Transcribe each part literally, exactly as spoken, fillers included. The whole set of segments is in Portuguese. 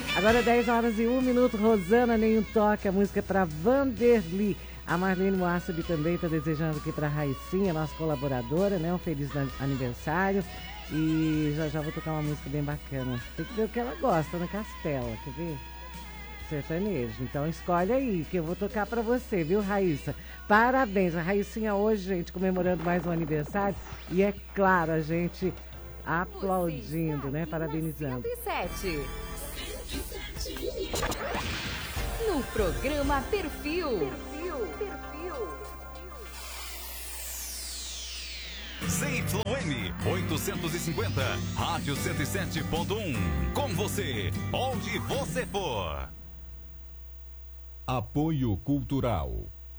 Agora dez horas e um minuto, Rosana, nenhum toque, a música é para Vanderly. A Marlene Moassab também está desejando aqui para a Raicinha, nossa colaboradora, né? Um feliz aniversário. E já já vou tocar uma música bem bacana. Tem que ver o que ela gosta, na Castela, quer ver? Sertanejo. Então escolhe aí, que eu vou tocar para você, viu, Raíssa? Parabéns. A Raicinha hoje, gente, comemorando mais um aniversário. E é claro, a gente aplaudindo, né? Parabenizando. cento e sete. No programa Perfil. Perfil. Perfil. Z Y M oitocentos e cinquenta, Rádio cento e sete ponto um. Com você, onde você for. Apoio Cultural.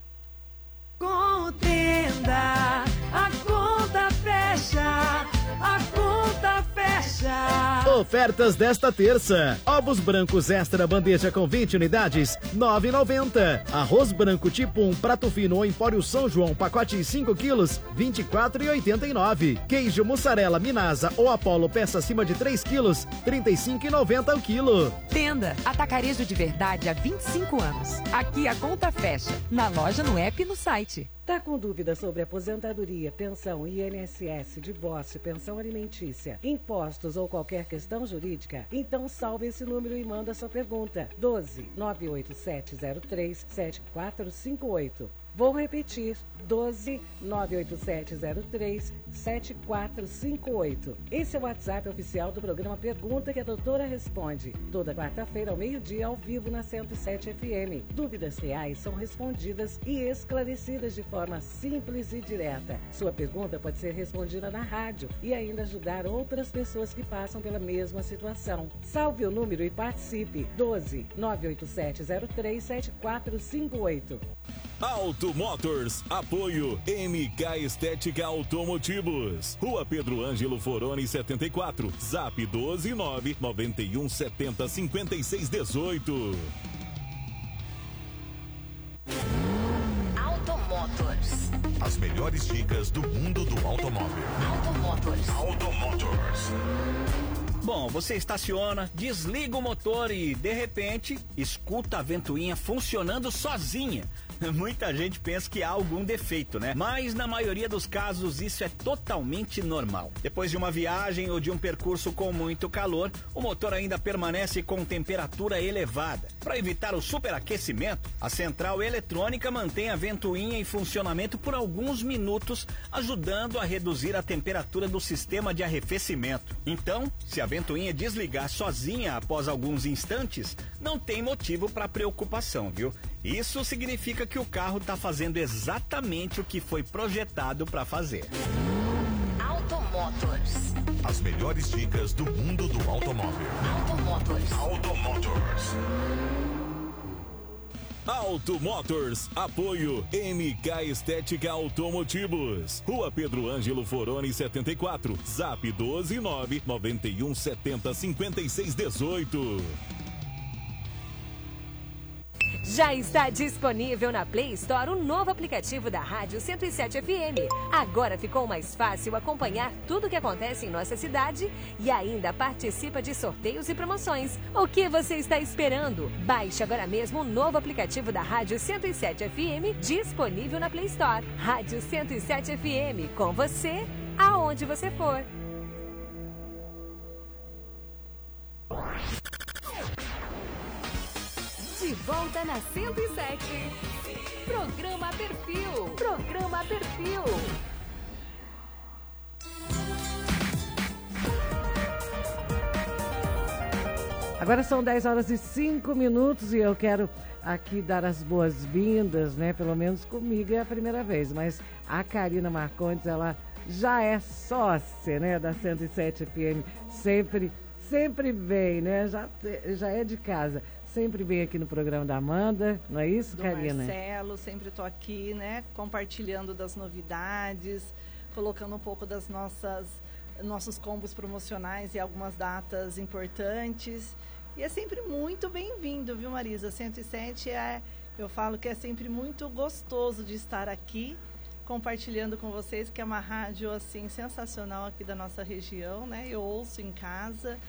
Contenda, a conta fecha, a conta fecha. Ofertas desta terça: ovos brancos extra bandeja com vinte unidades, nove reais e noventa centavos. Arroz branco tipo um prato fino ou Empório São João, pacote cinco quilos, vinte e quatro reais e oitenta e nove centavos. Queijo mussarela Minasa ou Apollo peça acima de três quilos, trinta e cinco reais e noventa centavos o quilo. Tenda Atacarejo de Verdade há vinte e cinco anos. Aqui a conta fecha. Na loja, no app e no site. Tá com dúvida sobre aposentadoria, pensão, I N S S, divórcio, pensão alimentícia, impostos ou qualquer questão jurídica? Então salve esse número e manda sua pergunta. doze, nove oito sete zero três, sete quatro cinco oito. Vou repetir, doze, nove oito sete zero três, sete quatro cinco oito. Esse é o WhatsApp oficial do programa Pergunta que a Doutora Responde. Toda quarta-feira ao meio-dia, ao vivo na cento e sete F M. Dúvidas reais são respondidas e esclarecidas de forma simples e direta. Sua pergunta pode ser respondida na rádio e ainda ajudar outras pessoas que passam pela mesma situação. Salve o número e participe. doze, nove oito sete zero três, sete quatro cinco oito. Auto Motors, apoio M K Estética Automotivos, Rua Pedro Ângelo Foroni setenta e quatro, Zap doze nove nove um sete zero cinco seis um oito. Auto Motors. As melhores dicas do mundo do automóvel. Auto Motors. Auto Motors. Bom, você estaciona, desliga o motor e, de repente, escuta a ventoinha funcionando sozinha. Muita gente pensa que há algum defeito, né? Mas na maioria dos casos isso é totalmente normal. Depois de uma viagem ou de um percurso com muito calor, o motor ainda permanece com temperatura elevada. Para evitar o superaquecimento, a central eletrônica mantém a ventoinha em funcionamento por alguns minutos, ajudando a reduzir a temperatura do sistema de arrefecimento. Então, se a ventoinha desligar sozinha após alguns instantes, não tem motivo para preocupação, viu? Isso significa que o carro está fazendo exatamente o que foi projetado para fazer. Auto Motors. As melhores dicas do mundo do automóvel. Auto Motors. Auto Motors. Auto Motors, apoio M K Estética Automotivos, Rua Pedro Ângelo Foroni setenta e quatro, Zap doze nove nove um sete zero cinco seis um oito. Já está disponível na Play Store o novo aplicativo da Rádio cento e sete F M. Agora ficou mais fácil acompanhar tudo o que acontece em nossa cidade e ainda participa de sorteios e promoções. O que você está esperando? Baixe agora mesmo o novo aplicativo da Rádio cento e sete F M, disponível na Play Store. Rádio cento e sete F M, com você, aonde você for. De volta na cento e sete. Programa Perfil. Programa Perfil. Agora são dez horas e cinco minutos e eu quero aqui dar as boas-vindas, né? Pelo menos comigo é a primeira vez, mas a Karina Marcondes, ela já é sócia, né? Da cento e sete F M. Sempre, sempre vem, né? Já, já é de casa. Sempre vem aqui no programa da Amanda, não é isso, do Karina? Marcelo, sempre estou aqui, né, compartilhando das novidades, colocando um pouco das nossas nossos combos promocionais e algumas datas importantes. E é sempre muito bem-vindo, viu, Marisa? cento e sete é, eu falo que é sempre muito gostoso de estar aqui compartilhando com vocês, que é uma rádio assim sensacional aqui da nossa região, né? Eu ouço em casa.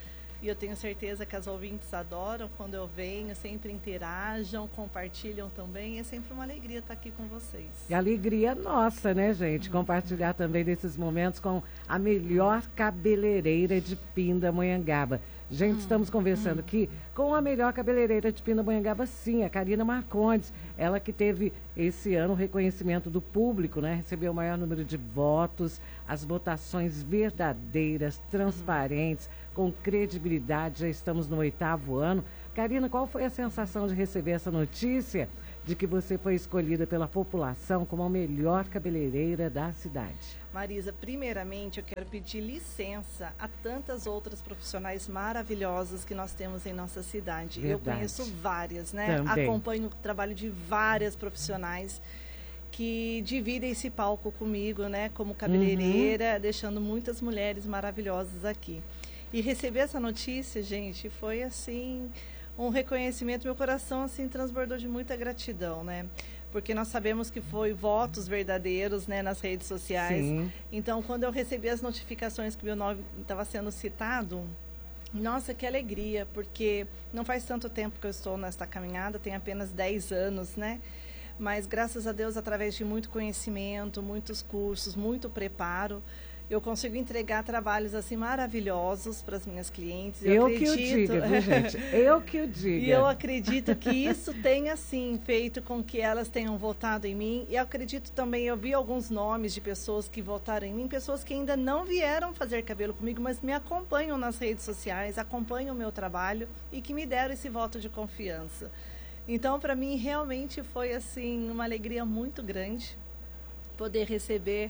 E eu tenho certeza que as ouvintes adoram quando eu venho, sempre interajam, compartilham também. É sempre uma alegria estar aqui com vocês. E alegria nossa, né, gente? Uhum. Compartilhar também desses momentos com a melhor cabeleireira de Pindamonhangaba. Gente, hum, estamos conversando hum. aqui com a melhor cabeleireira de Pindamonhangaba, sim, a Karina Marcondes. Ela que teve esse ano o reconhecimento do público, né? Recebeu o maior número de votos, as votações verdadeiras, transparentes, hum. com credibilidade. Já estamos no oitavo ano. Karina, qual foi a sensação de receber essa notícia de que você foi escolhida pela população como a melhor cabeleireira da cidade? Marisa, primeiramente eu quero pedir licença a tantas outras profissionais maravilhosas que nós temos em nossa cidade. Verdade. Eu conheço várias, né? Também. Acompanho o trabalho de várias profissionais que dividem esse palco comigo, né? Como cabeleireira, uhum. deixando muitas mulheres maravilhosas aqui. E receber essa notícia, gente, foi assim um reconhecimento. Meu coração assim transbordou de muita gratidão, né? Porque nós sabemos que foi votos verdadeiros, né, nas redes sociais. Sim. Então, quando eu recebi as notificações que meu nome estava sendo citado, nossa, que alegria, porque não faz tanto tempo que eu estou nesta caminhada, tem apenas dez anos, né? Mas, graças a Deus, através de muito conhecimento, muitos cursos, muito preparo, eu consigo entregar trabalhos assim maravilhosos para as minhas clientes. Eu, eu acredito... que o diga, viu, gente? Eu que o diga. E eu acredito que isso tenha, assim, feito com que elas tenham votado em mim. E eu acredito também, eu vi alguns nomes de pessoas que votaram em mim, pessoas que ainda não vieram fazer cabelo comigo, mas me acompanham nas redes sociais, acompanham o meu trabalho e que me deram esse voto de confiança. Então, para mim, realmente foi, assim, uma alegria muito grande poder receber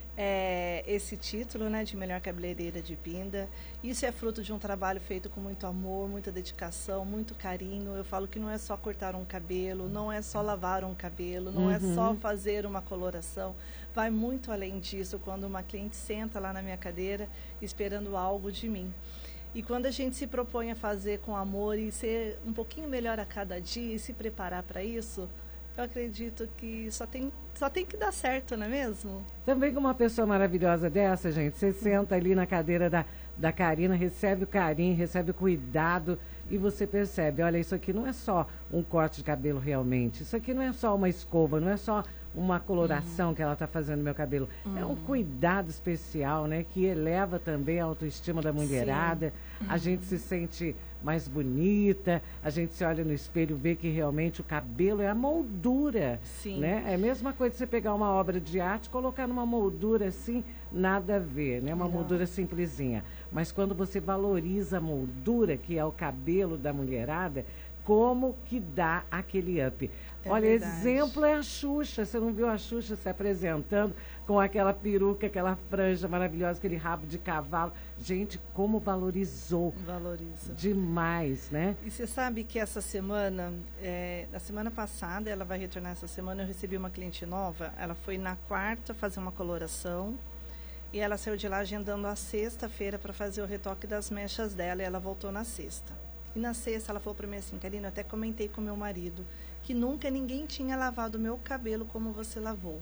É, esse título, né, de melhor cabeleireira de Pinda. Isso é fruto de um trabalho feito com muito amor, muita dedicação, muito carinho. Eu falo que não é só cortar um cabelo, não é só lavar um cabelo, não uhum. é só fazer uma coloração. Vai muito além disso quando uma cliente senta lá na minha cadeira esperando algo de mim. E quando a gente se propõe a fazer com amor e ser um pouquinho melhor a cada dia e se preparar para isso, eu acredito que só tem, só tem que dar certo, não é mesmo? Também com uma pessoa maravilhosa dessa, gente, você senta ali na cadeira da, da Karina, recebe o carinho, recebe o cuidado e você percebe, olha, isso aqui não é só um corte de cabelo realmente, isso aqui não é só uma escova, não é só uma coloração uhum. que ela está fazendo no meu cabelo. Uhum. É um cuidado especial, né? Que eleva também a autoestima da mulherada. Uhum. A gente se sente mais bonita, a gente se olha no espelho e vê que realmente o cabelo é a moldura. Sim. Né? É a mesma coisa de você pegar uma obra de arte e colocar numa moldura assim, nada a ver, né? Uma Não. moldura simplesinha. Mas quando você valoriza a moldura, que é o cabelo da mulherada, como que dá aquele up. É Olha, verdade. Exemplo é a Xuxa. Você não viu a Xuxa se apresentando com aquela peruca, aquela franja maravilhosa, aquele rabo de cavalo. Gente, como valorizou. Valoriza. Demais, né? E você sabe que essa semana, é, na semana passada, ela vai retornar essa semana, eu recebi uma cliente nova. Ela foi na quarta fazer uma coloração e ela saiu de lá agendando a sexta-feira para fazer o retoque das mechas dela e ela voltou na sexta. E na sexta ela falou para mim assim, Karina, eu até comentei com meu marido que nunca ninguém tinha lavado o meu cabelo como você lavou.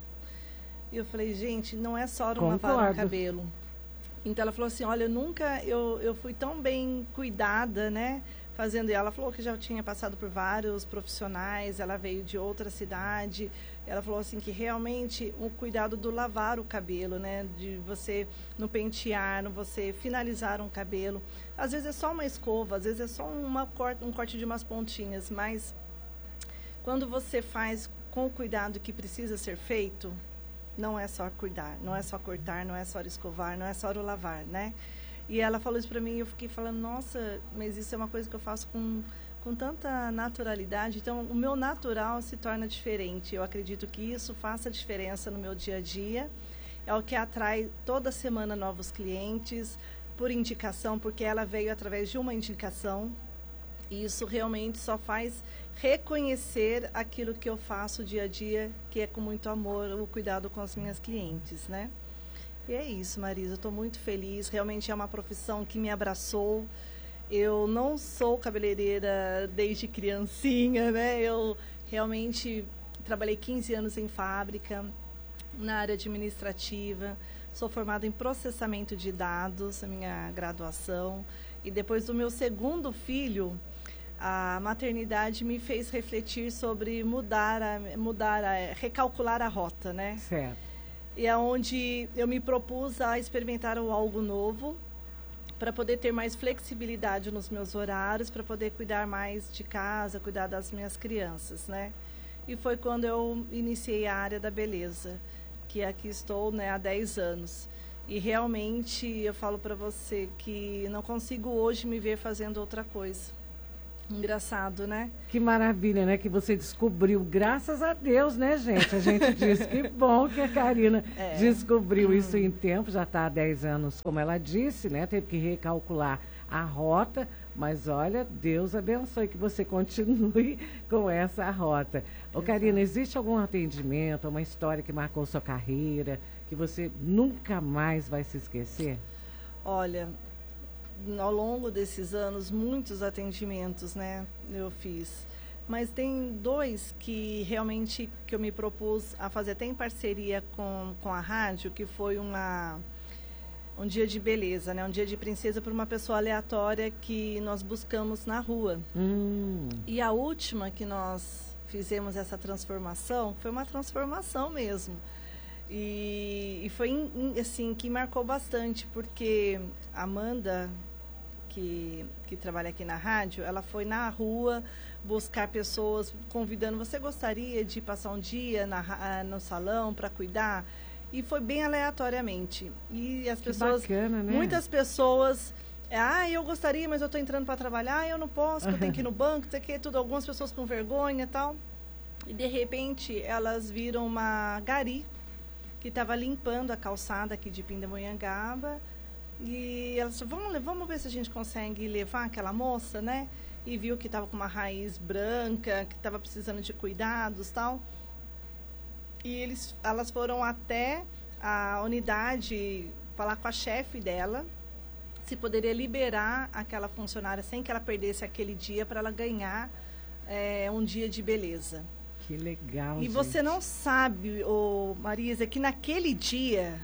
E eu falei, gente, não é só não lavar o cabelo. Então ela falou assim, olha, eu nunca, eu, eu fui tão bem cuidada, né? Fazendo, e ela falou que já tinha passado por vários profissionais, ela veio de outra cidade. Ela falou assim que realmente o cuidado do lavar o cabelo, né? De você no pentear, no você finalizar um cabelo. Às vezes é só uma escova, às vezes é só uma corte, um corte de umas pontinhas, mas quando você faz com o cuidado que precisa ser feito, não é só cuidar, não é só cortar, não é só escovar, não é só lavar, né? E ela falou isso pra mim e eu fiquei falando, nossa, mas isso é uma coisa que eu faço com, com tanta naturalidade. Então, o meu natural se torna diferente. Eu acredito que isso faça diferença no meu dia a dia. É o que atrai toda semana novos clientes, por indicação, porque ela veio através de uma indicação. E isso realmente só faz reconhecer aquilo que eu faço dia a dia, que é com muito amor, o cuidado com as minhas clientes, né? E é isso, Marisa, eu estou muito feliz, realmente é uma profissão que me abraçou. Eu não sou cabeleireira desde criancinha, né? Eu realmente trabalhei quinze anos em fábrica, na área administrativa, sou formada em processamento de dados, a minha graduação. E depois do meu segundo filho, a maternidade me fez refletir sobre mudar, a, mudar a, recalcular a rota, né? Certo. E é onde eu me propus a experimentar algo novo, para poder ter mais flexibilidade nos meus horários, para poder cuidar mais de casa, cuidar das minhas crianças, né? E foi quando eu iniciei a área da beleza, que aqui estou, né, há dez anos. E realmente eu falo para você que não consigo hoje me ver fazendo outra coisa. Engraçado, né? Que maravilha, né? Que você descobriu, graças a Deus, né, gente? A gente diz que bom que a Karina é. descobriu hum. isso em tempo, já está há dez anos, como ela disse, né? Teve que recalcular a rota, mas olha, Deus abençoe que você continue com essa rota. Ô, Karina, existe algum atendimento, uma história que marcou sua carreira, que você nunca mais vai se esquecer? Olha, ao longo desses anos, muitos atendimentos, né, eu fiz. Mas tem dois que realmente que eu me propus a fazer até em parceria com, com a rádio, que foi uma, um dia de beleza, né, um dia de princesa para uma pessoa aleatória que nós buscamos na rua. Hum. E a última que nós fizemos essa transformação, foi uma transformação mesmo. E, e foi assim, que marcou bastante, porque a Amanda, que, que trabalha aqui na rádio, ela foi na rua buscar pessoas, convidando, você gostaria de passar um dia na, no salão para cuidar? E foi bem aleatoriamente. E as que pessoas, bacana, né? muitas pessoas, ah, eu gostaria, mas eu estou entrando para trabalhar, eu não posso, eu tenho que ir no banco, tem que tudo, algumas pessoas com vergonha e tal. E de repente elas viram uma gari que estava limpando a calçada aqui de Pindamonhangaba, e elas falaram, vamos, vamos ver se a gente consegue levar aquela moça, né? E viu que estava com uma raiz branca, que estava precisando de cuidados e tal. E eles, elas foram até a unidade falar com a chefe dela, se poderia liberar aquela funcionária sem que ela perdesse aquele dia para ela ganhar é, um dia de beleza. Que legal, E gente. você não sabe, ô, Marisa, que naquele dia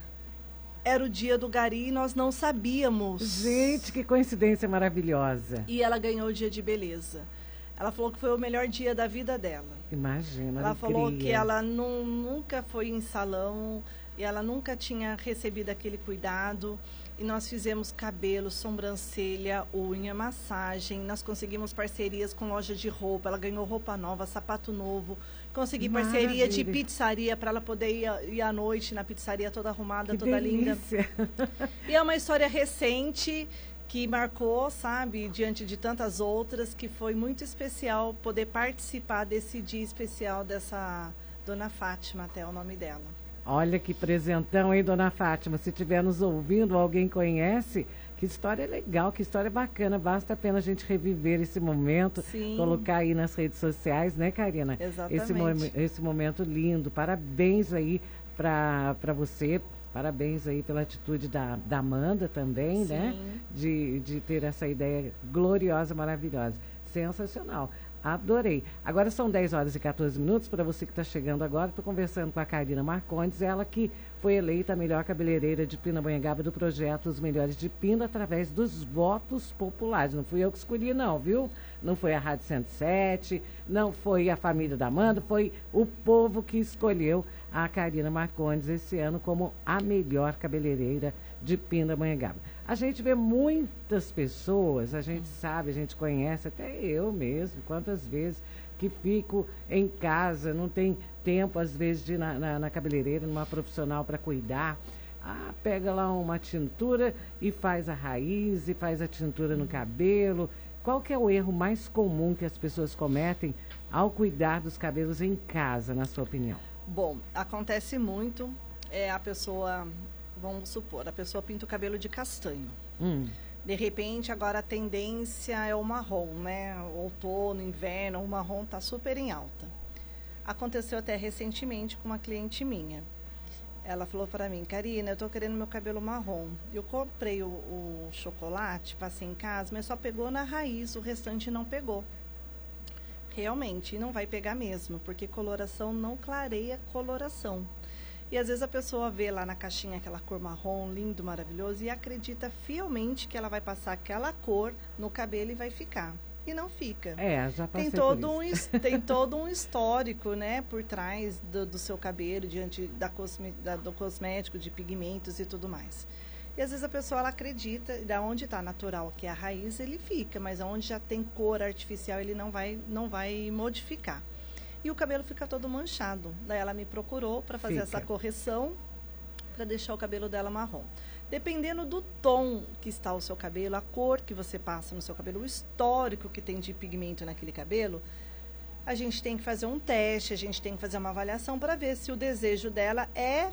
era o dia do gari e nós não sabíamos. Gente, que coincidência maravilhosa. E ela ganhou o dia de beleza. Ela falou que foi o melhor dia da vida dela. Imagina, Ela alegria. falou que ela não, nunca foi em salão e ela nunca tinha recebido aquele cuidado. E nós fizemos cabelo, sobrancelha, unha, massagem. Nós conseguimos parcerias com loja de roupa. Ela ganhou roupa nova, sapato novo. Consegui Maravilha. parceria de pizzaria para ela poder ir, ir à noite na pizzaria toda arrumada, Que toda delícia. linda. E é uma história recente que marcou, sabe, diante de tantas outras, que foi muito especial poder participar desse dia especial dessa Dona Fátima, até o nome dela. Olha que presentão, hein, Dona Fátima? Se estiver nos ouvindo, alguém conhece, que história legal, que história bacana. Basta a pena a gente reviver esse momento, Sim. colocar aí nas redes sociais, né, Karina? Exatamente. Esse, mo esse momento lindo. Parabéns aí para você. Parabéns aí pela atitude da, da Amanda também, Sim. né? De, de ter essa ideia gloriosa, maravilhosa. Sensacional. Adorei. Agora são dez horas e quatorze minutos. Para você que está chegando agora, estou conversando com a Karina Marcondes, ela que foi eleita a melhor cabeleireira de Pindamonhangaba do projeto Os Melhores de Pinda através dos votos populares. Não fui eu que escolhi, não, viu? Não foi a Rádio cento e sete, não foi a família da Amanda, foi o povo que escolheu a Karina Marcondes esse ano como a melhor cabeleireira de Pindamonhangaba. A gente vê muitas pessoas, a gente sabe, a gente conhece, até eu mesmo, quantas vezes que fico em casa, não tem tempo às vezes de ir na, na, na cabeleireira, numa profissional para cuidar. Ah, pega lá uma tintura e faz a raiz, e faz a tintura no cabelo. Qual que é o erro mais comum que as pessoas cometem ao cuidar dos cabelos em casa, na sua opinião? Bom, acontece muito, é a pessoa, vamos supor, a pessoa pinta o cabelo de castanho. Hum. De repente, agora a tendência é o marrom, né? Outono, inverno, o marrom está super em alta. Aconteceu até recentemente com uma cliente minha. Ela falou para mim, Karina, eu estou querendo meu cabelo marrom. Eu comprei o, o chocolate, passei em casa, mas só pegou na raiz, o restante não pegou. Realmente, não vai pegar mesmo, porque coloração não clareia coloração. E às vezes a pessoa vê lá na caixinha aquela cor marrom, lindo, maravilhoso, e acredita fielmente que ela vai passar aquela cor no cabelo e vai ficar. E não fica. É, já passei tem todo por um isso. Tem todo um histórico, né, por trás do, do seu cabelo, diante da cosme, da, do cosmético, de pigmentos e tudo mais. E às vezes a pessoa ela acredita, da onde está natural, que é a raiz, ele fica, mas onde já tem cor artificial, ele não vai, não vai modificar. E o cabelo fica todo manchado. Daí ela me procurou para fazer Fica. essa correção, para deixar o cabelo dela marrom. Dependendo do tom que está o seu cabelo, a cor que você passa no seu cabelo, o histórico que tem de pigmento naquele cabelo, a gente tem que fazer um teste, a gente tem que fazer uma avaliação para ver se o desejo dela é,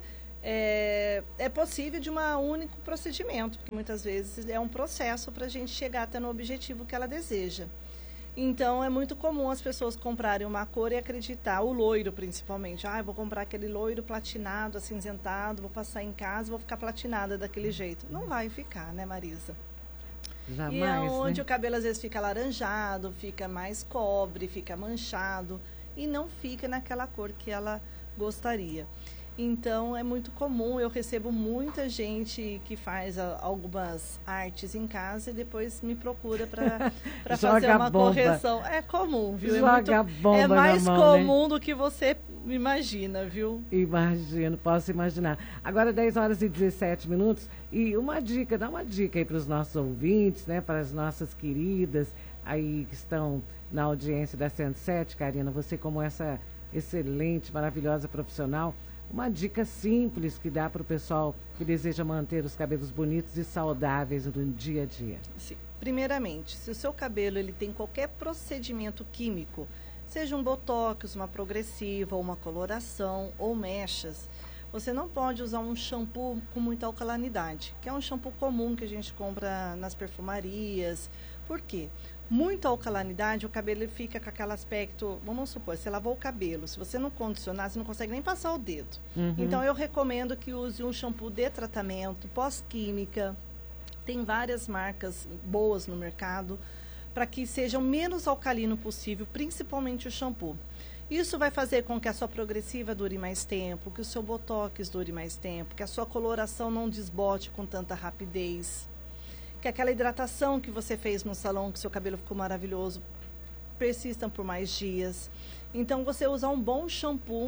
é, é possível de um único procedimento, porque muitas vezes é um processo para a gente chegar até no objetivo que ela deseja. Então, é muito comum as pessoas comprarem uma cor e acreditar, o loiro principalmente. Ah, eu vou comprar aquele loiro platinado, acinzentado, vou passar em casa, vou ficar platinada daquele jeito. Não vai ficar, né, Marisa? Jamais, e é onde né? o cabelo às vezes fica alaranjado, fica mais cobre, fica manchado e não fica naquela cor que ela gostaria. Então, é muito comum, eu recebo muita gente que faz a, algumas artes em casa e depois me procura para fazer uma bomba. correção. É comum, viu? Joga é a muito, bomba é mais na mão, comum né? do que você imagina, viu? Imagino, posso imaginar. Agora, dez horas e dezessete minutos. E uma dica, dá uma dica aí para os nossos ouvintes, né? Para as nossas queridas aí que estão na audiência da cento e sete, Karina. Você, como essa excelente, maravilhosa profissional, uma dica simples que dá para o pessoal que deseja manter os cabelos bonitos e saudáveis no dia a dia. Sim. Primeiramente, se o seu cabelo ele tem qualquer procedimento químico, seja um botox, uma progressiva, uma coloração ou mechas, você não pode usar um shampoo com muita alcalinidade, que é um shampoo comum que a gente compra nas perfumarias. Por quê? Muita alcalinidade, o cabelo fica com aquele aspecto, vamos supor, você lavou o cabelo, se você não condicionar, você não consegue nem passar o dedo. Uhum. Então, eu recomendo que use um shampoo de tratamento, pós-química, tem várias marcas boas no mercado, para que seja o menos alcalino possível, principalmente o shampoo. Isso vai fazer com que a sua progressiva dure mais tempo, que o seu botox dure mais tempo, que a sua coloração não desbote com tanta rapidez, que aquela hidratação que você fez no salão, que seu cabelo ficou maravilhoso, persistam por mais dias. Então, você usar um bom shampoo,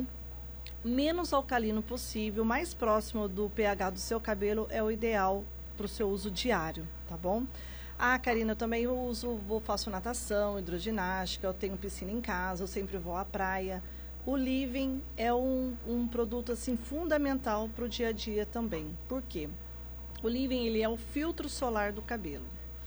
menos alcalino possível, mais próximo do pH do seu cabelo, é o ideal para o seu uso diário, tá bom? Ah, Karina, eu também uso, vou, faço natação, hidroginástica, eu tenho piscina em casa, eu sempre vou à praia. O Living é um, um produto, assim, fundamental para o dia a dia também. Por quê? O Living, ele é o filtro solar do cabelo.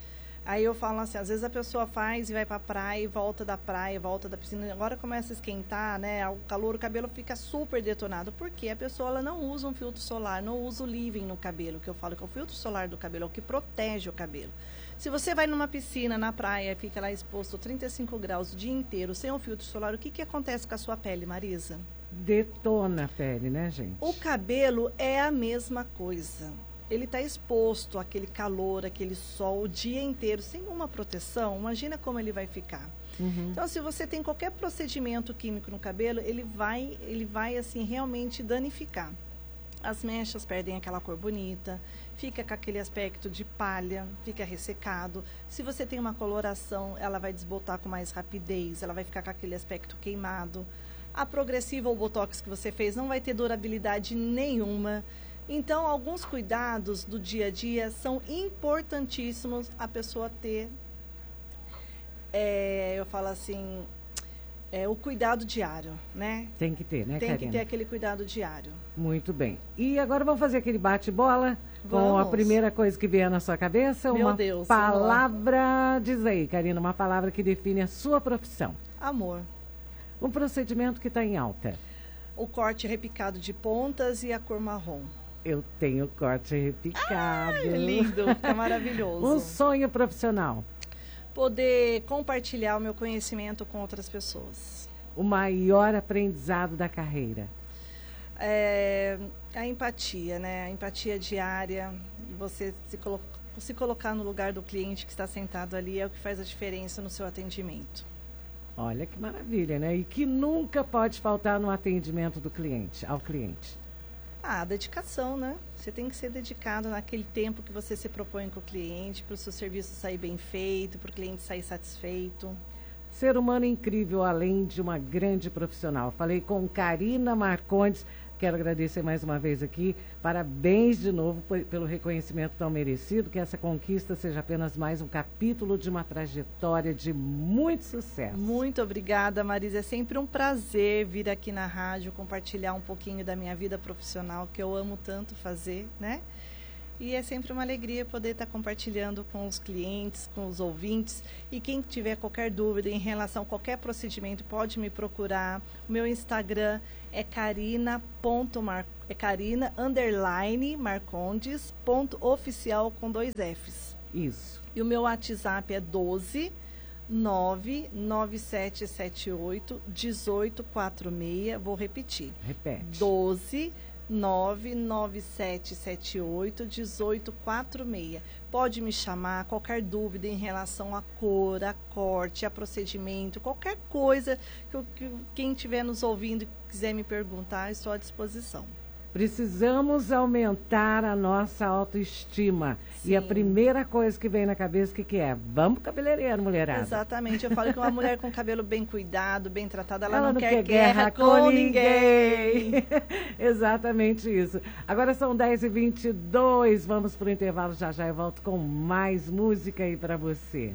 Aí eu falo assim, às vezes a pessoa faz e vai para a praia, e volta da praia, volta da piscina, agora começa a esquentar, né, o calor, o cabelo fica super detonado, porque a pessoa ela não usa um filtro solar, não usa o Living no cabelo, que eu falo que é o filtro solar do cabelo, é o que protege o cabelo. Se você vai numa piscina, na praia, fica lá exposto trinta e cinco graus o dia inteiro, sem o filtro solar, o que, que acontece com a sua pele, Marisa? Detona a pele, né, gente? O cabelo é a mesma coisa. Ele está exposto àquele calor, aquele sol o dia inteiro, sem uma proteção, imagina como ele vai ficar. Uhum. Então, se você tem qualquer procedimento químico no cabelo, ele vai, ele vai assim, realmente danificar. As mechas perdem aquela cor bonita, fica com aquele aspecto de palha, fica ressecado. Se você tem uma coloração, ela vai desbotar com mais rapidez, ela vai ficar com aquele aspecto queimado. A progressiva ou botox que você fez não vai ter durabilidade nenhuma. Então, alguns cuidados do dia a dia são importantíssimos a pessoa ter, é, eu falo assim, é, o cuidado diário, né? Tem que ter, né, Tem Karina? que ter aquele cuidado diário. Muito bem. E agora vamos fazer aquele bate-bola com a Vamos. primeira coisa que vier na sua cabeça. Meu uma Deus, vamos lá. palavra, diz aí, Karina, uma palavra que define a sua profissão. Amor. Um procedimento que está em alta. O corte repicado de pontas e a cor marrom. Eu tenho corte repicado. Ai, lindo, fica maravilhoso. Um sonho profissional. Poder compartilhar o meu conhecimento com outras pessoas. O maior aprendizado da carreira. É, a empatia, né? A empatia diária, você se, colo se colocar no lugar do cliente que está sentado ali é o que faz a diferença no seu atendimento. Olha que maravilha, né? E que nunca pode faltar no atendimento do cliente, ao cliente. Ah, a dedicação, né? Você tem que ser dedicado naquele tempo que você se propõe com o cliente, para o seu serviço sair bem feito, para o cliente sair satisfeito. Ser humano incrível, além de uma grande profissional. Falei com Karina Marcondes. Quero agradecer mais uma vez aqui. Parabéns de novo pelo reconhecimento tão merecido. Que essa conquista seja apenas mais um capítulo de uma trajetória de muito sucesso. Muito obrigada, Marisa. É sempre um prazer vir aqui na rádio, compartilhar um pouquinho da minha vida profissional, que eu amo tanto fazer, né? E é sempre uma alegria poder estar compartilhando com os clientes, com os ouvintes. E quem tiver qualquer dúvida em relação a qualquer procedimento, pode me procurar. O meu Instagram é carina.mar, é carina underline marcondes ponto oficial com dois Fs. Isso. E o meu WhatsApp é doze nove nove sete sete oito um oito quatro seis. Vou repetir. Repete. doze nove nove sete sete oito um oito quatro seis. Pode me chamar, qualquer dúvida em relação à cor, a corte, a procedimento, qualquer coisa que, que quem estiver nos ouvindo e quiser me perguntar, estou à disposição. Precisamos aumentar a nossa autoestima. Sim. E a primeira coisa que vem na cabeça, o que, que é? Vamos pro cabeleireiro, mulherada. Exatamente. Eu falo que uma mulher com cabelo bem cuidado, bem tratada, ela, ela não, não quer, quer guerra, guerra com, com ninguém. ninguém. Exatamente isso. Agora são dez e vinte e dois. Vamos pro intervalo. Já já eu volto com mais música aí para você.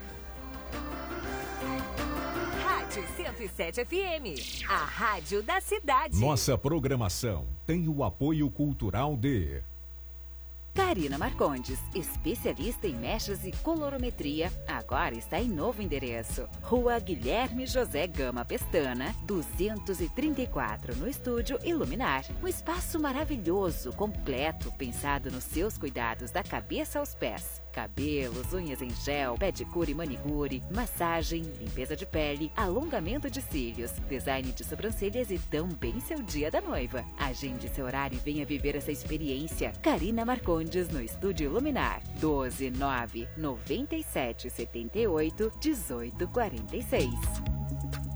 cento e sete F M, a rádio da cidade. Nossa programação tem o apoio cultural de... Karina Marcondes, especialista em mechas e colorometria, agora está em novo endereço. Rua Guilherme José Gama Pestana, duzentos e trinta e quatro, no Estúdio Iluminar. Um espaço maravilhoso, completo, pensado nos seus cuidados da cabeça aos pés. Cabelos, unhas em gel, pedicure e manicure, massagem, limpeza de pele, alongamento de cílios, design de sobrancelhas e também seu dia da noiva. Agende seu horário e venha viver essa experiência. Karina Marcondes no Estúdio Iluminar. doze nove noventa e sete setenta e oito dezoito quarenta e seis.